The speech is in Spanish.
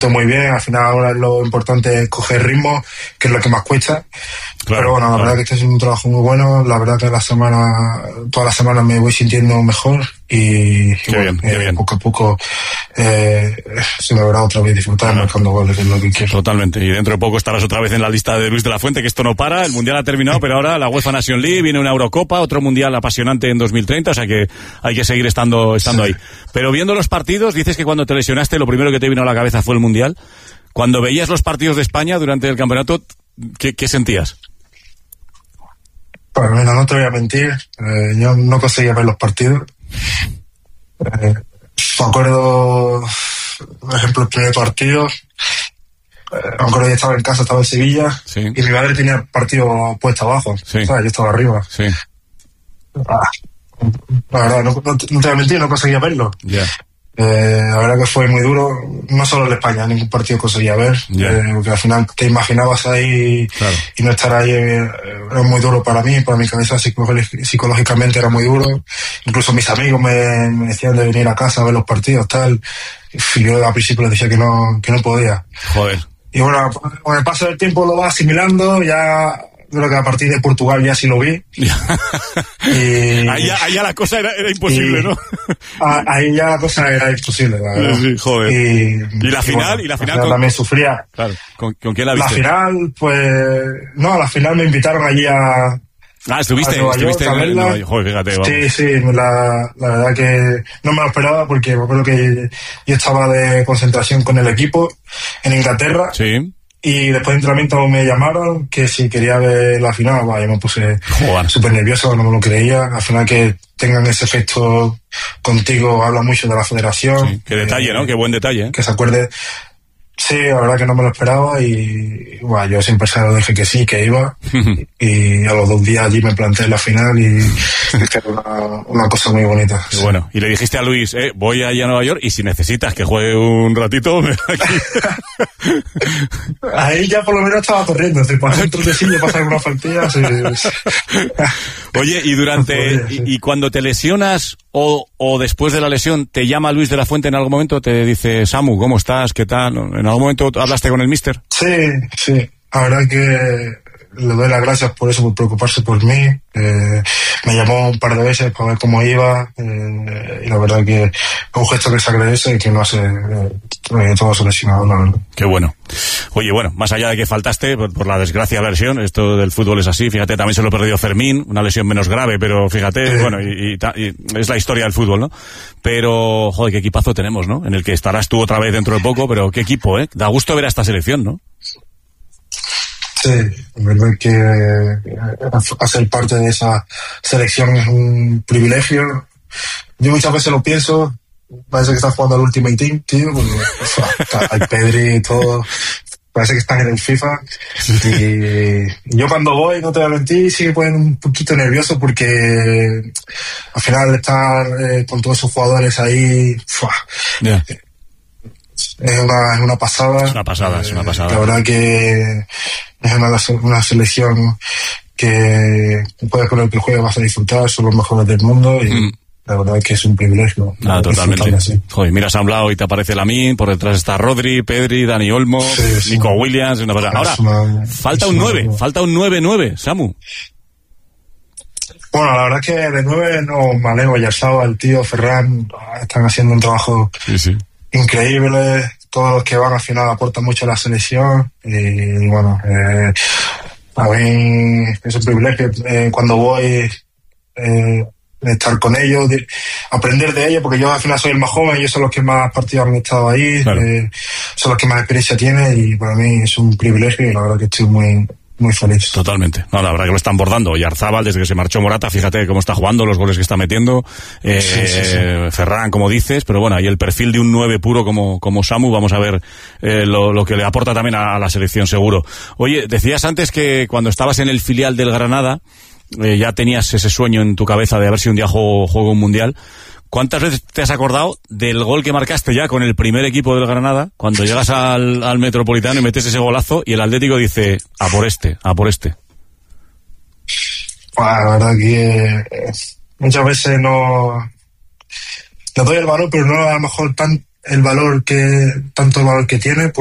muy bien. Al final ahora lo importante es coger ritmo, que es lo que más cuesta. Claro, pero bueno, la verdad que este es un trabajo muy bueno. La verdad que todas las semanas me voy sintiendo mejor y bueno, bien. Poco a poco se me verá otra vez disfrutar marcando goles, que es lo que quiero. Totalmente, y dentro de poco estarás otra vez en la lista de Luis de la Fuente, que esto no para, el Mundial ha terminado, pero ahora la UEFA Nation League, viene una Eurocopa, otro Mundial apasionante en 2030, o sea que hay que seguir estando ahí. Pero viendo los partidos, dices que cuando te lesionaste lo primero que te vino a la cabeza fue el Mundial. Cuando veías los partidos de España durante el campeonato, ¿qué sentías? Pues bueno, no te voy a mentir, yo no conseguía ver los partidos. Me acuerdo, por ejemplo, el primer partido, me acuerdo que estaba en casa, estaba en Sevilla, sí. Y mi madre tenía el partido puesto abajo, sí. ¿Sabes? Yo estaba arriba. Sí. La verdad, no te voy a mentir, no conseguía verlo. Yeah. La verdad que fue muy duro, no solo en España, ningún partido conseguía ver, porque al final te imaginabas ahí, claro. Y no estar ahí era muy duro para mí, para mi cabeza psicológicamente era muy duro. Incluso mis amigos me decían de venir a casa a ver los partidos, tal, y yo al principio les decía que no podía. Joder. Y bueno, con el paso del tiempo lo vas asimilando, ya creo que a partir de Portugal ya sí lo vi. Y ahí ya la cosa era imposible, ¿no? Ahí ya la cosa era imposible, la verdad. Sí, joder. ¿Y la final? Bueno, ¿Y la final? También sufría. Claro. ¿Con quién la viste? La final, pues... No, a la final me invitaron allí a... estuviste en Nueva York. Joder, fíjate, vamos. Sí, la verdad que no me lo esperaba porque me acuerdo que yo estaba de concentración con el equipo en Inglaterra. Sí. Y después de entrenamiento me llamaron que si quería ver la final. Yo me puse súper nervioso, no me lo creía. Al final que tengan ese efecto contigo habla mucho de la federación. Sí, qué detalle, ¿no? Qué buen detalle, ¿eh? Que se acuerde. Sí, la verdad que no me lo esperaba y yo siempre se lo dije que sí, que iba. Y a los 2 días allí me planté en la final y era una cosa muy bonita. Sí. Bueno, y le dijiste a Luis, voy allá a Nueva York y si necesitas que juegue un ratito, aquí. Ahí ya por lo menos estaba corriendo, si pasé un trotecillo, pasé algunas faltillas. Oye, y cuando te lesionas o después de la lesión, ¿te llama Luis de la Fuente en algún momento? ¿Te dice, Samu, ¿cómo estás? ¿Qué tal? ¿En algún momento hablaste con el míster? Sí. La verdad que le doy las gracias por eso, por preocuparse por mí. Me llamó un par de veces para ver cómo iba. Y la verdad que es un gesto que se agradece y que no hace todo seleccionado, la verdad. Qué bueno. Oye, bueno, más allá de que faltaste por la desgracia de la lesión, esto del fútbol es así, fíjate, también se lo perdió Fermín, una lesión menos grave, pero fíjate, bueno, y es la historia del fútbol, ¿no? Pero, joder, qué equipazo tenemos, ¿no? En el que estarás tú otra vez dentro de poco, pero qué equipo, ¿eh? Da gusto ver a esta selección, ¿no? Sí, la verdad que hacer parte de esa selección es un privilegio. Yo muchas veces lo pienso, parece que estás jugando al Ultimate Team, tío, porque hay Pedri y todo, parece que estás en el FIFA. Y yo cuando voy, no te voy a mentir, sí me ponen un poquito nervioso porque al final estar con todos esos jugadores ahí, yeah. Es una pasada. Es una pasada. La verdad que es una selección que puedes con el que juegue vas a disfrutar, son los mejores del mundo y la verdad que es un privilegio. Totalmente. Joder, miras a un lado y te aparece Lamine, por detrás está Rodri, Pedri, Dani Olmo, Nico Williams. Ahora, falta un 9-9, Samu. Bueno, la verdad es que de 9 no me alegro, Yarzaba, el tío, Ferran, están haciendo un trabajo increíble. Todos los que van al final aportan mucho a la selección y bueno, a mí es un privilegio cuando voy estar con ellos, aprender de ellos, porque yo al final soy el más joven, ellos son los que más partidos han estado ahí, claro. Son los que más experiencia tienen y para mí es un privilegio y la verdad que estoy muy feliz. Totalmente. No, la verdad que lo están bordando. Y Arzábal, desde que se marchó Morata, fíjate cómo está jugando, los goles que está metiendo. Sí. Ferran, como dices, pero bueno, ahí el perfil de un 9 puro como Samu, vamos a ver lo que le aporta también a la selección, seguro. Oye, decías antes que cuando estabas en el filial del Granada, ya tenías ese sueño en tu cabeza de a ver si un día juego un mundial. ¿Cuántas veces te has acordado del gol que marcaste ya con el primer equipo del Granada, cuando llegas al Metropolitano y metes ese golazo y el Atlético dice, a por este? Bueno, la verdad que muchas veces no doy el valor, pero no a lo mejor el valor que tiene, pues